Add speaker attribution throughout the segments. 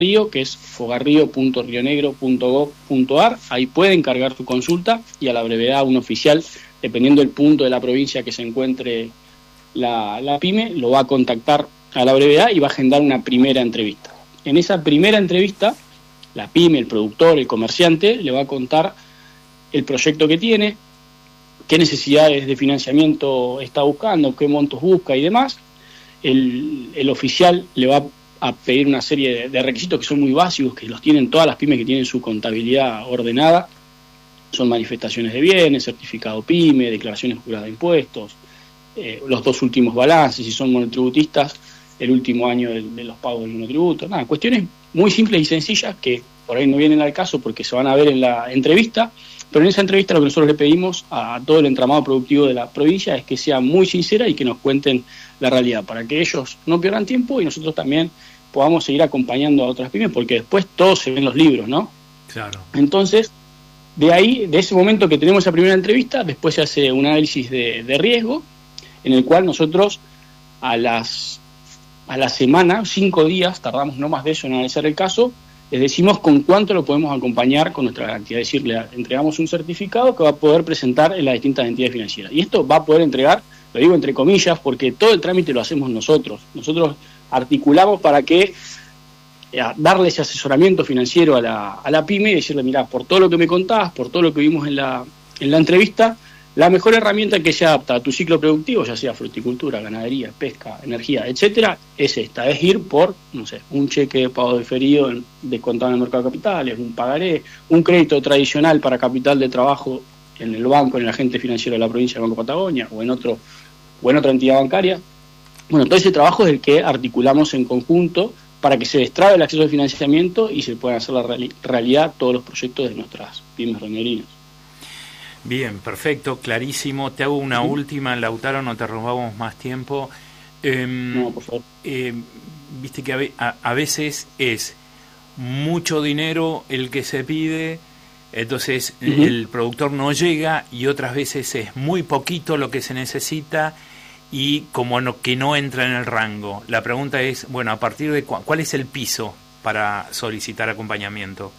Speaker 1: Río, que es fogarrio.rionegro.gov.ar. Ahí pueden cargar su consulta y a la brevedad un oficial, dependiendo del punto de la provincia que se encuentre la pyme, lo va a contactar a la brevedad y va a agendar una primera entrevista. En esa primera entrevista, la pyme, el productor, el comerciante, le va a contar el proyecto que tiene, qué necesidades de financiamiento está buscando, qué montos busca y demás. El oficial le va a pedir una serie de requisitos que son muy básicos, que los tienen todas las pymes que tienen su contabilidad ordenada. Son manifestaciones de bienes, certificado pyme, declaraciones juradas de impuestos, los 2 últimos balances, si son monotributistas, el último año de los pagos del monotributo. Nada, cuestiones muy simples y sencillas que por ahí no vienen al caso porque se van a ver en la entrevista, pero en esa entrevista lo que nosotros le pedimos a todo el entramado productivo de la provincia es que sea muy sincera y que nos cuenten la realidad, para que ellos no pierdan tiempo y nosotros también podamos seguir acompañando a otras pymes, porque después todo se ve en los libros, ¿no?
Speaker 2: Claro.
Speaker 1: Entonces, de ahí, de ese momento que tenemos esa primera entrevista, después se hace un análisis de riesgo, en el cual nosotros a la semana, 5 días, tardamos no más de eso en analizar el caso, les decimos con cuánto lo podemos acompañar con nuestra garantía, es decir, le entregamos un certificado que va a poder presentar en las distintas entidades financieras. Y esto va a poder entregar, lo digo entre comillas, porque todo el trámite lo hacemos nosotros. Nosotros articulamos para que darle ese asesoramiento financiero a la pyme y decirle, mirá, por todo lo que me contás, por todo lo que vimos en la entrevista, la mejor herramienta que se adapta a tu ciclo productivo, ya sea fruticultura, ganadería, pesca, energía, etcétera, es esta, es ir por, no sé, un cheque de pago diferido descontado en el mercado de capitales, un pagaré, un crédito tradicional para capital de trabajo en el banco, en el agente financiero de la provincia de Banco Patagonia o en otra entidad bancaria. Bueno, todo ese trabajo es el que articulamos en conjunto para que se destrabe el acceso al financiamiento y se puedan hacer la realidad todos los proyectos de nuestras pymes rionegrinas.
Speaker 2: Bien, perfecto, clarísimo. Te hago una última, Lautaro, no te robamos más tiempo.
Speaker 1: No, por favor.
Speaker 2: Viste que a veces es mucho dinero el que se pide, entonces el productor no llega, y otras veces es muy poquito lo que se necesita y que no entra en el rango. La pregunta es, bueno, a partir de ¿cuál es el piso para solicitar acompañamiento?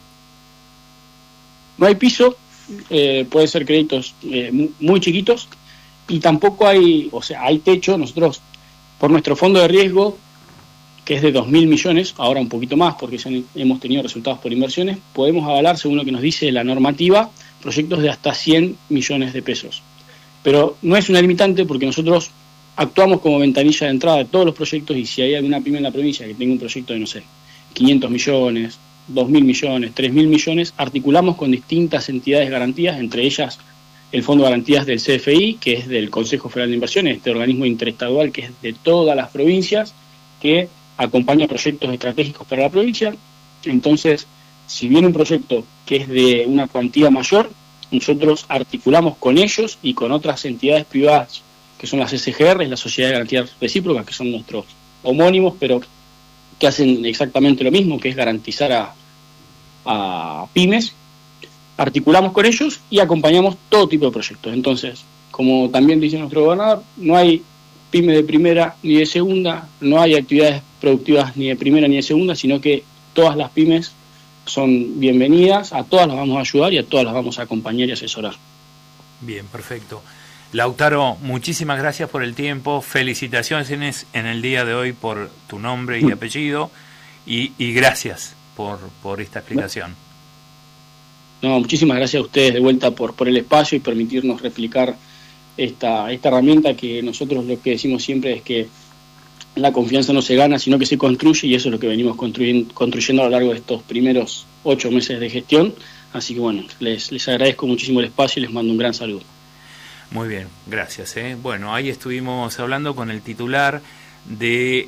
Speaker 1: No hay piso. Pueden ser créditos muy chiquitos y tampoco hay techo. Nosotros, por nuestro fondo de riesgo, que es de 2.000 millones, ahora un poquito más porque hemos tenido resultados por inversiones, podemos avalar, según lo que nos dice la normativa, proyectos de hasta 100 millones de pesos. Pero no es una limitante porque nosotros actuamos como ventanilla de entrada de todos los proyectos, y si hay alguna pyme en la provincia que tenga un proyecto de, no sé, 500 millones, 2.000 millones, 3.000 millones, articulamos con distintas entidades garantías, entre ellas el Fondo de Garantías del CFI, que es del Consejo Federal de Inversiones, este organismo interestadual que es de todas las provincias, que acompaña proyectos estratégicos para la provincia. Entonces, si viene un proyecto que es de una cuantía mayor, nosotros articulamos con ellos y con otras entidades privadas, que son las SGR, la Sociedad de Garantías Recíprocas, que son nuestros homónimos, pero que hacen exactamente lo mismo, que es garantizar a pymes. Articulamos con ellos y acompañamos todo tipo de proyectos. Entonces, como también dice nuestro gobernador, no hay pyme de primera ni de segunda, no hay actividades productivas ni de primera ni de segunda, sino que todas las pymes son bienvenidas, a todas las vamos a ayudar y a todas las vamos a acompañar y asesorar.
Speaker 2: Bien, perfecto. Lautaro, muchísimas gracias por el tiempo, felicitaciones en el día de hoy por tu nombre y apellido, y gracias por esta explicación.
Speaker 1: No, muchísimas gracias a ustedes de vuelta por el espacio y permitirnos replicar esta herramienta, que nosotros lo que decimos siempre es que la confianza no se gana, sino que se construye, y eso es lo que venimos construyendo a lo largo de estos primeros 8 meses de gestión. Así que bueno, les agradezco muchísimo el espacio y les mando un gran saludo.
Speaker 2: Muy bien, gracias. Bueno, ahí estuvimos hablando con el titular de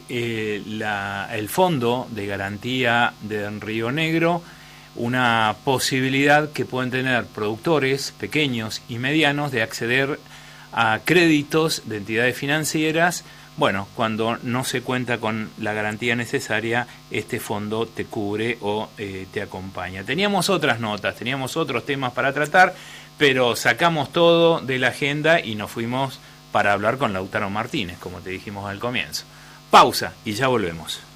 Speaker 2: el Fondo de Garantía de Río Negro, una posibilidad que pueden tener productores pequeños y medianos de acceder a créditos de entidades financieras. Bueno, cuando no se cuenta con la garantía necesaria, este fondo te cubre o te acompaña. Teníamos otras notas, teníamos otros temas para tratar, pero sacamos todo de la agenda y nos fuimos para hablar con Lautaro Martínez, como te dijimos al comienzo. Pausa y ya volvemos.